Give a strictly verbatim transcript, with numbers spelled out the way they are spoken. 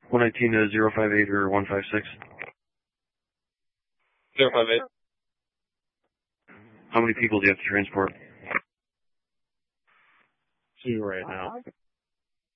one nineteen to zero five eight or one five six. zero five eight. How many people do you have to transport? Two right now.